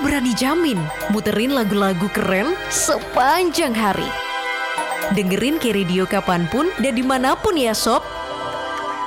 berani jamin muterin lagu-lagu keren sepanjang hari. Dengerin K-Radio kapanpun dan dimanapun ya sob.